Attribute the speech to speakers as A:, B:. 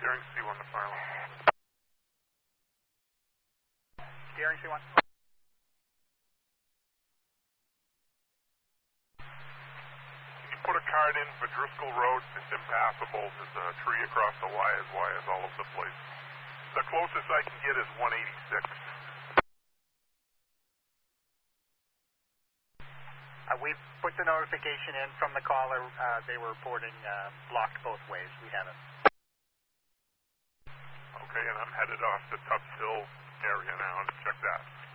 A: Steering C1 to Farland.
B: Steering C1.
A: Can you put a card in for Driscoll Road? It's impassable. There's a tree across the wires all over the place. The closest I can get is 186.
B: We put the notification in from the caller. They were reporting blocked both ways. We haven't.
A: Okay, and I'm headed off to Tubbs Hill area now to check that.